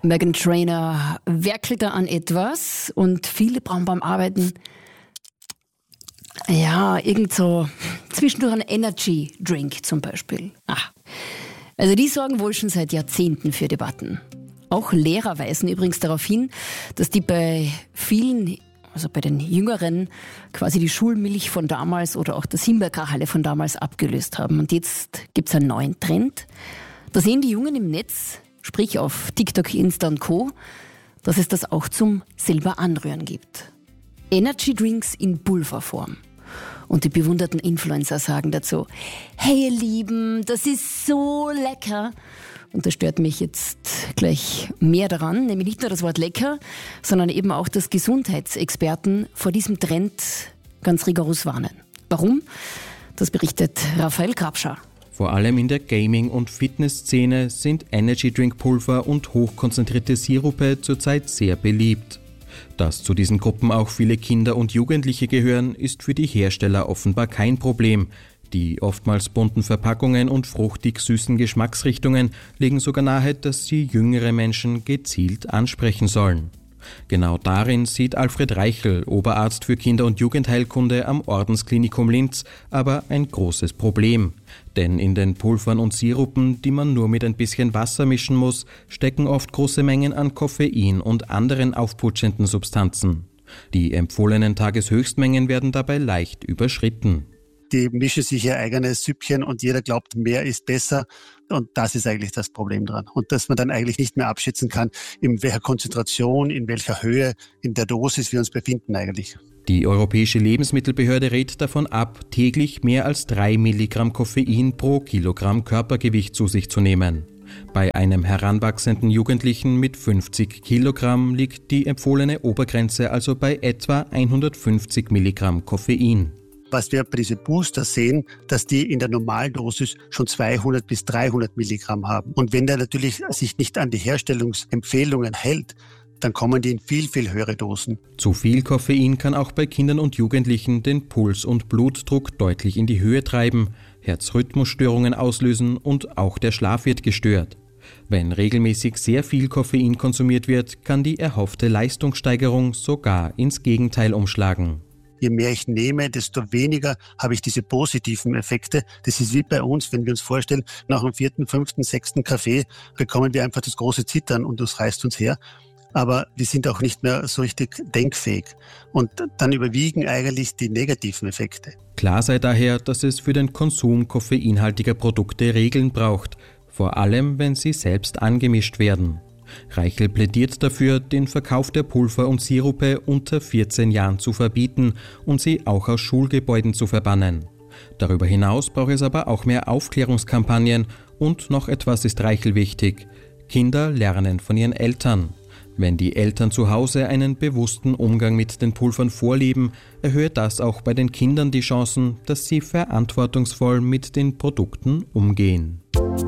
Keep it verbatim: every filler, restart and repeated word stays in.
Meghan Trainor werkelt da an etwas und viele brauchen beim Arbeiten ja, irgend so zwischendurch einen Energy Drink zum Beispiel. Ach. Also die sorgen wohl schon seit Jahrzehnten für Debatten. Auch Lehrer weisen übrigens darauf hin, dass die bei vielen, also bei den Jüngeren, quasi die Schulmilch von damals oder auch das Himbeerkracherle von damals abgelöst haben. Und jetzt gibt's einen neuen Trend. Da sehen die Jungen im Netz, sprich auf TikTok, Insta und Co., dass es das auch zum selber Anrühren gibt. Energy Drinks in Pulverform. Und die bewunderten Influencer sagen dazu, hey ihr Lieben, das ist so lecker. Und das stört mich jetzt gleich mehr daran, nämlich nicht nur das Wort lecker, sondern eben auch, dass Gesundheitsexperten vor diesem Trend ganz rigoros warnen. Warum? Das berichtet Raphael Grabscher. Vor allem in der Gaming- und Fitnessszene sind Energy-Drink-Pulver und hochkonzentrierte Sirupe zurzeit sehr beliebt. Dass zu diesen Gruppen auch viele Kinder und Jugendliche gehören, ist für die Hersteller offenbar kein Problem. Die oftmals bunten Verpackungen und fruchtig-süßen Geschmacksrichtungen legen sogar nahe, dass sie jüngere Menschen gezielt ansprechen sollen. Genau darin sieht Alfred Reichel, Oberarzt für Kinder- und Jugendheilkunde am Ordensklinikum Linz, aber ein großes Problem. Denn in den Pulvern und Sirupen, die man nur mit ein bisschen Wasser mischen muss, stecken oft große Mengen an Koffein und anderen aufputschenden Substanzen. Die empfohlenen Tageshöchstmengen werden dabei leicht überschritten. Die mischen sich ihr eigenes Süppchen und jeder glaubt, mehr ist besser. Und das ist eigentlich das Problem dran. Und dass man dann eigentlich nicht mehr abschätzen kann, in welcher Konzentration, in welcher Höhe, in der Dosis wir uns befinden eigentlich. Die Europäische Lebensmittelbehörde rät davon ab, täglich mehr als drei Milligramm Koffein pro Kilogramm Körpergewicht zu sich zu nehmen. Bei einem heranwachsenden Jugendlichen mit fünfzig Kilogramm liegt die empfohlene Obergrenze also bei etwa hundertfünfzig Milligramm Koffein. Was wir bei diesen Booster sehen, dass die in der Normaldosis schon zweihundert bis dreihundert Milligramm haben. Und wenn der natürlich sich nicht an die Herstellungsempfehlungen hält, dann kommen die in viel, viel höhere Dosen. Zu viel Koffein kann auch bei Kindern und Jugendlichen den Puls- und Blutdruck deutlich in die Höhe treiben, Herzrhythmusstörungen auslösen und auch der Schlaf wird gestört. Wenn regelmäßig sehr viel Koffein konsumiert wird, kann die erhoffte Leistungssteigerung sogar ins Gegenteil umschlagen. Je mehr ich nehme, desto weniger habe ich diese positiven Effekte. Das ist wie bei uns, wenn wir uns vorstellen, nach dem vierten, fünften, sechsten Kaffee bekommen wir einfach das große Zittern und das reißt uns her. Aber wir sind auch nicht mehr so richtig denkfähig. Und dann überwiegen eigentlich die negativen Effekte. Klar sei daher, dass es für den Konsum koffeinhaltiger Produkte Regeln braucht, vor allem wenn sie selbst angemischt werden. Reichel plädiert dafür, den Verkauf der Pulver und Sirupe unter vierzehn Jahren zu verbieten und sie auch aus Schulgebäuden zu verbannen. Darüber hinaus braucht es aber auch mehr Aufklärungskampagnen und noch etwas ist Reichel wichtig. Kinder lernen von ihren Eltern. Wenn die Eltern zu Hause einen bewussten Umgang mit den Pulvern vorleben, erhöht das auch bei den Kindern die Chancen, dass sie verantwortungsvoll mit den Produkten umgehen.